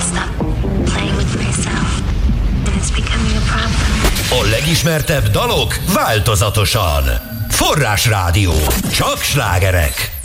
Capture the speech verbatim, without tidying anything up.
stop playing with myself. And it's becoming a problem. A legismertebb dalok változatosan. Forrás Rádió. Csak slágerek.